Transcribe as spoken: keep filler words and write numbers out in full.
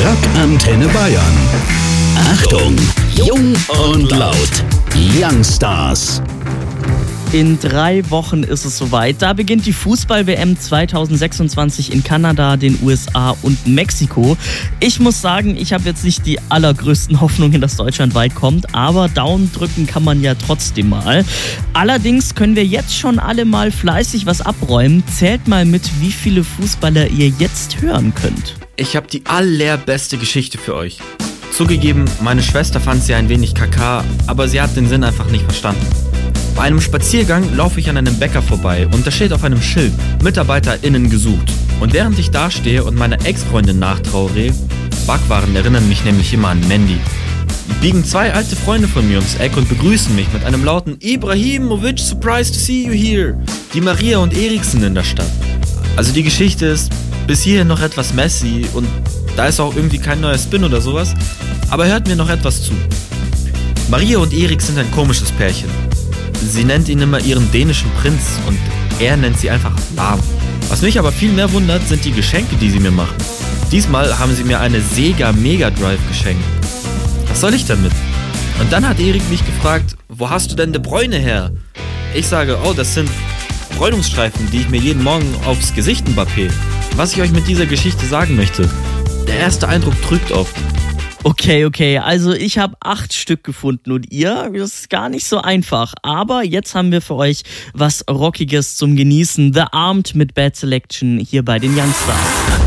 Rock Antenne Bayern. Achtung, jung und laut. Youngstars. In drei Wochen ist es soweit. Da beginnt die Fußball-W M zwanzig sechsundzwanzig in Kanada, den U S A und Mexiko. Ich muss sagen, ich habe jetzt nicht die allergrößten Hoffnungen, dass Deutschland weit kommt, aber Daumen drücken kann man ja trotzdem mal. Allerdings können wir jetzt schon alle mal fleißig was abräumen. Zählt mal mit, wie viele Fußballer ihr jetzt hören könnt. Ich habe die allerbeste Geschichte für euch. Zugegeben, meine Schwester fand sie ein wenig kaka, aber sie hat den Sinn einfach nicht verstanden. Bei einem Spaziergang laufe ich an einem Bäcker vorbei und da steht auf einem Schild MitarbeiterInnen gesucht. Und während ich da stehe und meiner Ex-Freundin nachtraure, Backwaren erinnern mich nämlich immer an Mandy, biegen zwei alte Freunde von mir ums Eck und begrüßen mich mit einem lauten Ibrahimovic, surprised to see you here. Die Maria und Erik sind in der Stadt. Also die Geschichte ist bis hierhin noch etwas messy und da ist auch irgendwie kein neuer Spin oder sowas, aber hört mir noch etwas zu. Maria und Erik sind ein komisches Pärchen. Sie nennt ihn immer ihren dänischen Prinz und er nennt sie einfach Lahm. Was mich aber viel mehr wundert, sind die Geschenke, die sie mir machen. Diesmal haben sie mir eine Sega Mega Drive geschenkt. Was soll ich damit? Und dann hat Erik mich gefragt, wo hast du denn De Bruyne her? Ich sage, oh, das sind Bräunungsstreifen, die ich mir jeden Morgen aufs Gesicht mbappé. Was ich euch mit dieser Geschichte sagen möchte, der erste Eindruck trügt oft. Okay, okay, also ich habe acht Stück gefunden und ihr, das ist gar nicht so einfach. Aber jetzt haben wir für euch was Rockiges zum Genießen. The Armed mit Bad Selection hier bei den Youngstars.